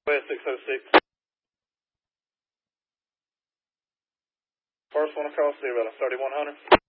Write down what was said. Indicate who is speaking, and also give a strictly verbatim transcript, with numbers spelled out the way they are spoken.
Speaker 1: West six oh six. First one across zero, thirty-one hundred.